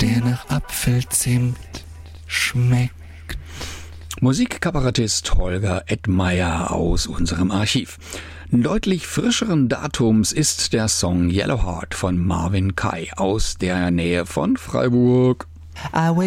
der nach Apfelzimt schmeckt. Musikkabarettist Holger Edmeier aus unserem Archiv. Deutlich frischeren Datums ist der Song Yellow Heart von Marvin Gaye aus der Nähe von Freiburg.